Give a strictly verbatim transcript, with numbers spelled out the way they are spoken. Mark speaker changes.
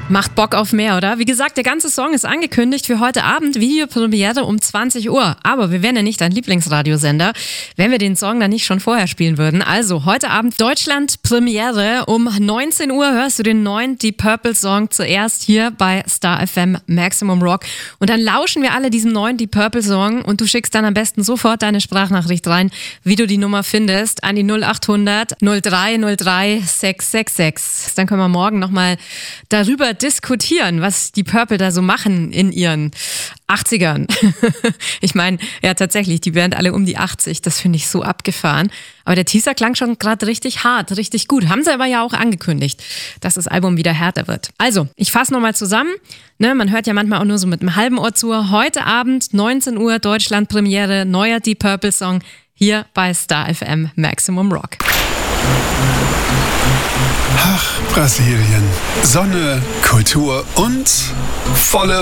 Speaker 1: Macht Bock auf mehr, oder? Wie gesagt, der ganze Song ist angekündigt für heute Abend, Videopremiere um zwanzig Uhr. Aber wir wären ja nicht dein Lieblingsradiosender, wenn wir den Song dann nicht schon vorher spielen würden. Also heute Abend Deutschland-Premiere. Um neunzehn Uhr hörst du den neuen Deep Purple Song zuerst hier bei Star F M Maximum Rock. Und dann lauschen wir alle diesem neuen Deep Purple Song und du schickst dann am besten sofort deine Sprachnachricht rein, wie du die Nummer findest, an die null acht hundert null drei null drei sechs sechs sechs. Dann können wir morgen nochmal darüber diskutieren, was die Purple da so machen in ihren achtzigern. Ich meine, ja tatsächlich, die werden alle um die achtzig, das finde ich so abgefahren. Aber der Teaser klang schon gerade richtig hart, richtig gut. Haben sie aber ja auch angekündigt, dass das Album wieder härter wird. Also, ich fasse nochmal zusammen. Ne, man hört ja manchmal auch nur so mit einem halben Ohr zu. Heute Abend, neunzehn Uhr, Deutschland-Premiere, neuer Deep Purple Song hier bei Star F M Maximum Rock.
Speaker 2: Ach, Brasilien. Sonne, Kultur und volle